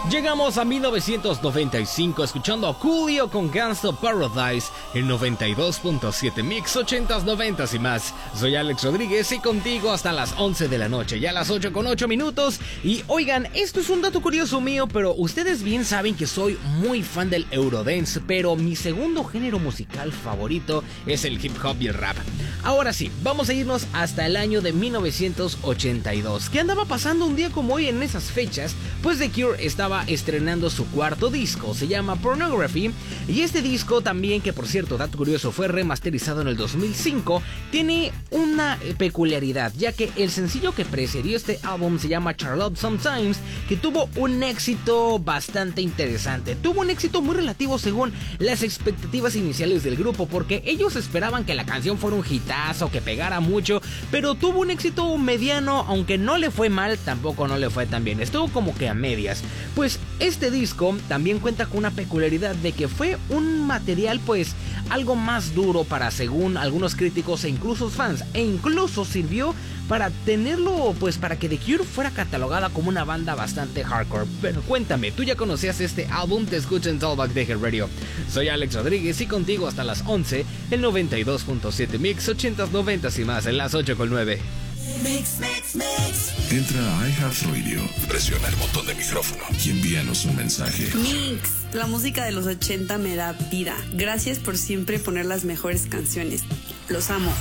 Llegamos a 1995 escuchando a Coolio con Gangsta Paradise en 92.7 Mix 80s, 90s y más. Soy Alex Rodríguez y contigo hasta las 11 de la noche, ya las 8:08. Y oigan, esto es un dato curioso mío, pero ustedes bien saben que soy muy fan del Eurodance, pero mi segundo género musical favorito es el hip hop y el rap. Ahora sí, vamos a irnos hasta el año de 1982. ¿Qué andaba pasando un día como hoy en esas fechas? Pues The Cure estaba estrenando su cuarto disco, se llama Pornography, y este disco también, que por cierto, dato curioso, fue remasterizado en el 2005, tiene una peculiaridad, ya que el sencillo que precedió este álbum se llama Charlotte Sometimes, que tuvo un éxito bastante interesante, tuvo un éxito muy relativo según las expectativas iniciales del grupo, porque ellos esperaban que la canción fuera un hitazo, que pegara mucho, pero tuvo un éxito mediano, aunque no le fue mal, tampoco no le fue tan bien, estuvo como que a medias. Pues este disco también cuenta con una peculiaridad de que fue un material pues algo más duro para, según algunos críticos e incluso fans, e incluso sirvió para tenerlo, pues para que The Cure fuera catalogada como una banda bastante hardcore. Pero cuéntame, ¿tú ya conocías este álbum? Te escucho en Talkback de Radio. Soy Alex Rodríguez y contigo hasta las 11, el 92.7 Mix 80s, 90s y más, en las 8:09. Mix. Entra a iHeartRadio, presiona el botón de micrófono y envíanos un mensaje. Mix, la música de los 80 me da vida. Gracias por siempre poner las mejores canciones. Los amo.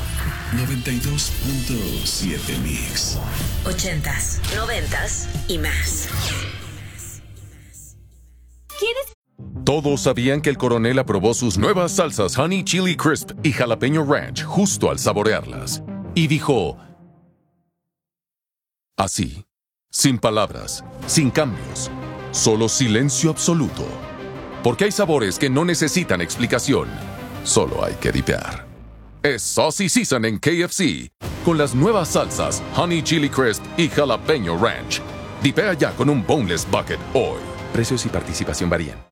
92.7 Mix. 80s, 90s y más. ¿Quieres? Todos sabían que el coronel aprobó sus nuevas salsas Honey Chili Crisp y Jalapeño Ranch justo al saborearlas. Y dijo... así, sin palabras, sin cambios, solo silencio absoluto. Porque hay sabores que no necesitan explicación, solo hay que dipear. Es Saucy Season en KFC, con las nuevas salsas Honey Chili Crisp y Jalapeño Ranch. Dipea ya con un Boneless Bucket hoy. Precios y participación varían.